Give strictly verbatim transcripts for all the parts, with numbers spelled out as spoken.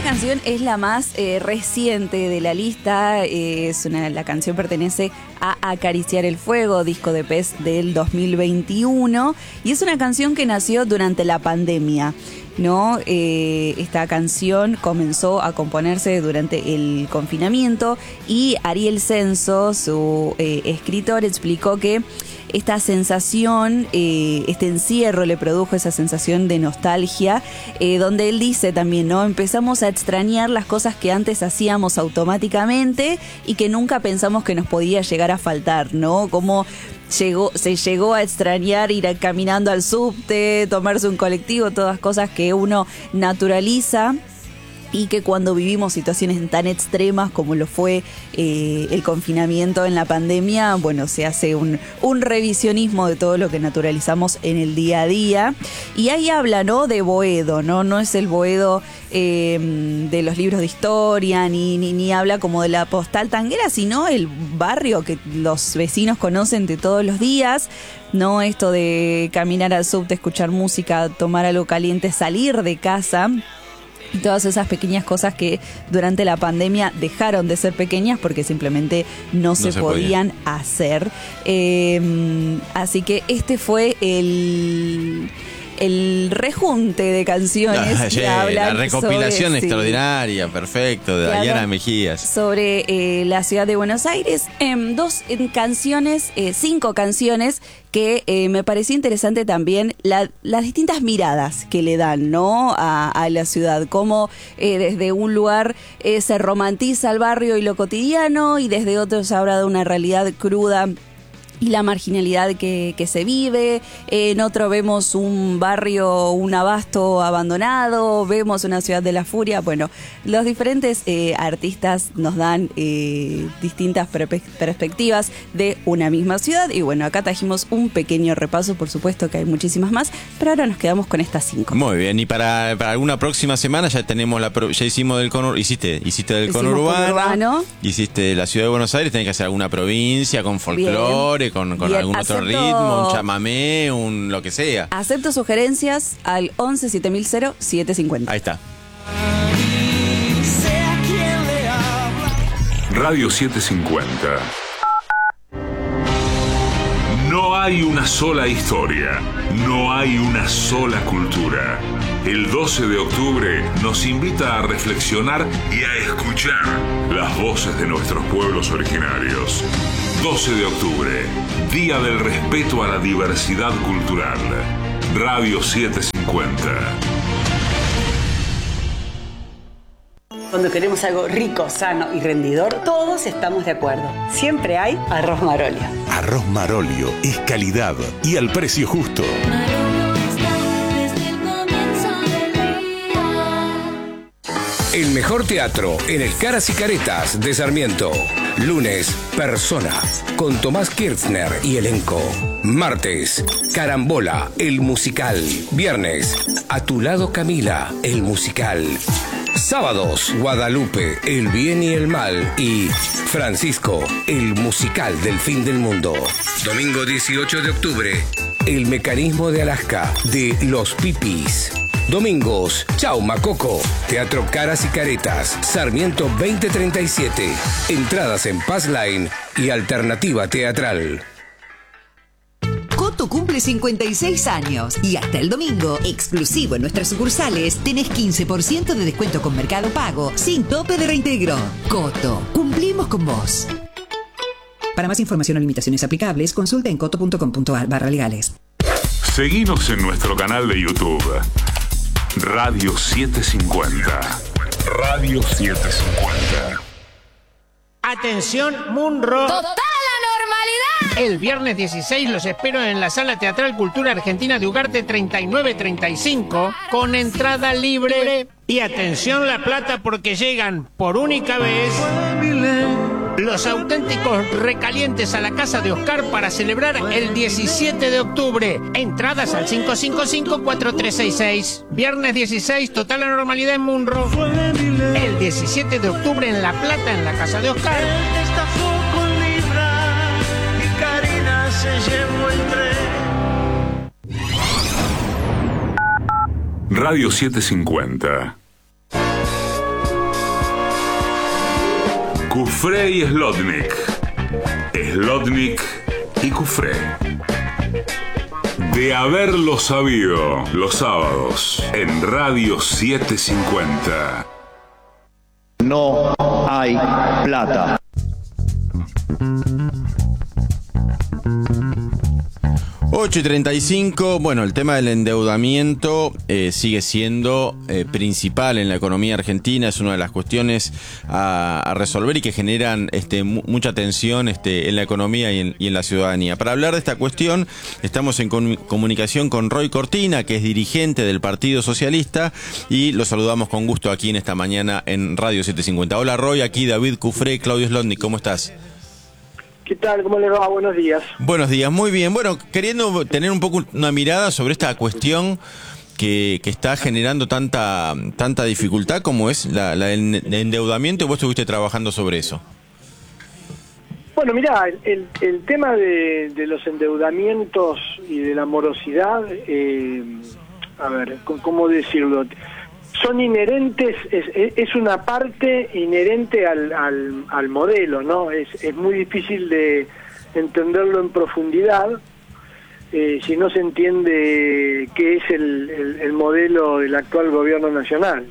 canción es la más eh, reciente de la lista. Eh, es una, la canción pertenece a Acariciar el Fuego, disco de Pez del dos mil veintiuno. Y es una canción que nació durante la pandemia, ¿no? Eh, esta canción comenzó a componerse durante el confinamiento y Ariel Censo, su eh, escritor, explicó que esta sensación, eh, este encierro le produjo esa sensación de nostalgia, eh, donde él dice también, ¿no? Empezamos a extrañar las cosas que antes hacíamos automáticamente y que nunca pensamos que nos podía llegar a faltar, ¿no? Como llegó, se llegó a extrañar ir a, caminando al subte, tomarse un colectivo, todas cosas que uno naturaliza y que cuando vivimos situaciones tan extremas como lo fue eh, el confinamiento en la pandemia, bueno, se hace un, un revisionismo de todo lo que naturalizamos en el día a día. Y ahí habla, ¿no?, de Boedo, ¿no? No es el Boedo eh, de los libros de historia, ni, ni, ni habla como de la postal tanguera, sino el barrio que los vecinos conocen de todos los días, ¿no? Esto de caminar al subte, escuchar música, tomar algo caliente, salir de casa. Y todas esas pequeñas cosas que durante la pandemia dejaron de ser pequeñas porque simplemente no, no se, se podían podía. hacer. Eh, así que este fue el... el rejunte de canciones ah, que hablan la recopilación sobre, extraordinaria, sí, perfecto, de Dayana Mejías. Sobre eh, la ciudad de Buenos Aires. Eh, dos eh, canciones, eh, cinco canciones que eh, me pareció interesante también la, las distintas miradas que le dan, ¿no?, a, a la ciudad. Cómo eh, desde un lugar eh, se romantiza el barrio y lo cotidiano, y desde otro se habla de una realidad cruda y la marginalidad que, que se vive. En otro vemos un barrio, un abasto abandonado, vemos una ciudad de la furia. Bueno, los diferentes eh, artistas nos dan eh, distintas perpe- perspectivas de una misma ciudad. Y bueno, acá trajimos un pequeño repaso, por supuesto que hay muchísimas más, pero ahora nos quedamos con estas cinco. Muy bien, y para, para alguna próxima semana ya tenemos la pro- ya hicimos del cono, hiciste, hiciste del conurbano, conurbano, hiciste la ciudad de Buenos Aires, tenés que hacer alguna provincia con folclore, con, con algún acepto, otro ritmo, un chamamé, un lo que sea. Acepto sugerencias al once siete mil siete cincuenta. Ahí está. Radio setecientos cincuenta. No hay una sola historia, no hay una sola cultura. El doce de octubre nos invita a reflexionar y a escuchar las voces de nuestros pueblos originarios. doce de octubre, Día del Respeto a la Diversidad Cultural. Radio setecientos cincuenta. Cuando queremos algo rico, sano y rendidor, todos estamos de acuerdo. Siempre hay arroz Marolio. Arroz Marolio es calidad y al precio justo. El mejor teatro en el Caras y Caretas de Sarmiento. Lunes, Persona, con Tomás Kirchner y elenco. Martes, Carambola, el musical. Viernes, A tu lado Camila, el musical. Sábados, Guadalupe, el bien y el mal. Y Francisco, el musical del fin del mundo. Domingo dieciocho de octubre, El mecanismo de Alaska, de Los Pipis. Domingos, Chau Macoco, Teatro Caras y Caretas, Sarmiento veinte treinta y siete. Entradas en Passline y Alternativa Teatral. Coto cumple cincuenta y seis años y hasta el domingo, exclusivo en nuestras sucursales, tenés quince por ciento de descuento con Mercado Pago, sin tope de reintegro. Coto, cumplimos con vos. Para más información o limitaciones aplicables, consulta en coto punto com punto ar barra legales. Seguinos en nuestro canal de YouTube. Radio setecientos cincuenta. Radio setecientos cincuenta. Atención, Munro. ¡Total la normalidad! El viernes dieciséis los espero en la Sala Teatral Cultura Argentina de Ugarte treinta y nueve treinta y cinco con entrada libre. Y atención La Plata, porque llegan por única vez los auténticos recalientes a la casa de Oscar para celebrar el diecisiete de octubre. Entradas al cinco cinco cinco cuatro tres seis seis. Viernes dieciséis, total la normalidad en Munro. El diecisiete de octubre en La Plata, en la casa de Oscar. Radio setecientos cincuenta. Cufré y Slotnick. Slotnick y Cufré. De haberlo sabido, los sábados en Radio setecientos cincuenta. No hay plata. ocho y treinta y cinco, bueno, el tema del endeudamiento eh, sigue siendo eh, principal en la economía argentina, es una de las cuestiones a, a resolver y que generan este, mu mucha tensión este, en la economía y en, y en la ciudadanía. Para hablar de esta cuestión, estamos en com comunicación con Roy Cortina, que es dirigente del Partido Socialista, y lo saludamos con gusto aquí en esta mañana en Radio setecientos cincuenta. Hola Roy, aquí David Cufré, Claudio Slotnick, ¿cómo estás? ¿Qué tal? ¿Cómo le va? Buenos días. Buenos días, muy bien. Bueno, queriendo tener un poco una mirada sobre esta cuestión que, que está generando tanta tanta dificultad como es la, la el endeudamiento, y vos estuviste trabajando sobre eso. Bueno, mirá, el, el, el tema de, de los endeudamientos y de la morosidad, eh, a ver, ¿cómo decirlo? Son inherentes, es, es una parte inherente al, al, al modelo, ¿no? Es, es muy difícil de entenderlo en profundidad eh, si no se entiende qué es el, el, el modelo del actual gobierno nacional.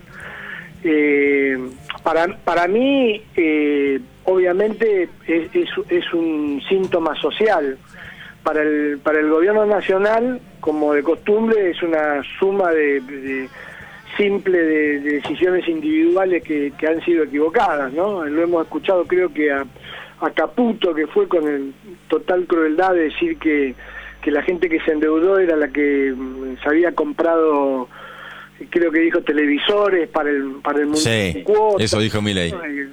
Eh, para, para mí, eh, obviamente, es, es, es un síntoma social. Para el, para el gobierno nacional, como de costumbre, es una suma de... de simple de, de decisiones individuales que, que han sido equivocadas, ¿no? Lo hemos escuchado, creo que a, a Caputo, que fue con el total crueldad de decir que, que la gente que se endeudó era la que se había comprado, creo que dijo, televisores para el para el mundo. Sí, eso dijo Milei.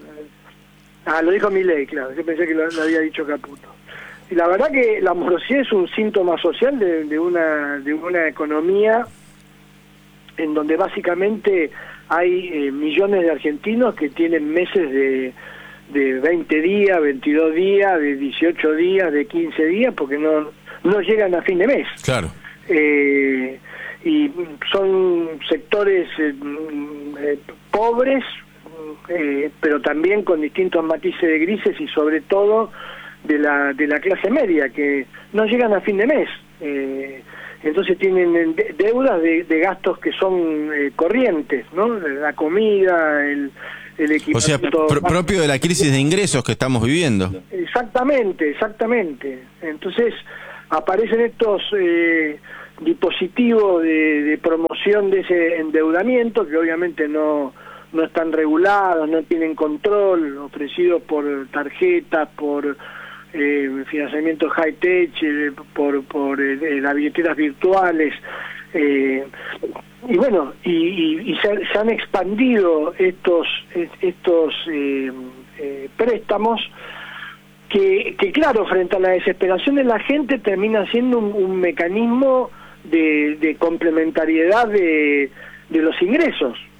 Ah, lo dijo Milei, claro, yo pensé que lo, lo había dicho Caputo. Y la verdad que la morosidad es un síntoma social de, de una de una economía en donde básicamente hay eh, millones de argentinos que tienen meses de, de veinte días, veintidós días, de dieciocho días, de quince días, porque no, no llegan a fin de mes. Claro. Eh, y son sectores eh, eh, pobres, eh, pero también con distintos matices de grises y sobre todo de la, de la clase media, que no llegan a fin de mes. Eh, entonces tienen deudas de, de gastos que son eh, corrientes, ¿no? La comida, el, el equipamiento. O sea, pr propio de la crisis de ingresos que estamos viviendo. Exactamente, exactamente. Entonces aparecen estos eh, dispositivos de, de promoción de ese endeudamiento que obviamente no, no están regulados, no tienen control, ofrecidos por tarjetas, por... Eh, financiamiento high-tech, eh, por, por eh, las billeteras virtuales, eh, y bueno, y, y, y se, se han expandido estos estos eh, eh, préstamos que, que, claro, frente a la desesperación de la gente termina siendo un, un mecanismo de, de complementariedad de, de los ingresos.